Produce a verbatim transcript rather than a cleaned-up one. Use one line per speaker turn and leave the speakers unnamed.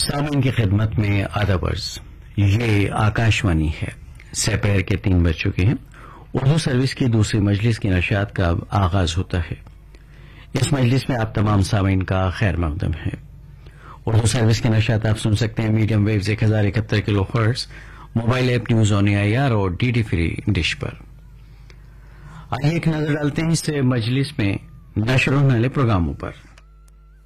सामीन की खिदमत में आदाब अर्ज। ये आकाशवाणी है। दोपहर के तीन बज चुके हैं। उर्दू सर्विस की दूसरी मजलिस की नशात का अब आगाज होता है। इस मजलिस में आप तमाम सामीन का खैर मकदम है। उर्दू सर्विस की नशात आप सुन सकते हैं मीडियम वेव्स एक हजार इकहत्तर kilo hertz, mobile app news on AIR और डीडी फ्री डिश पर। आइए एक नजर डालते हैं इस मजलिस में नशर होने वाले प्रोग्रामों पर।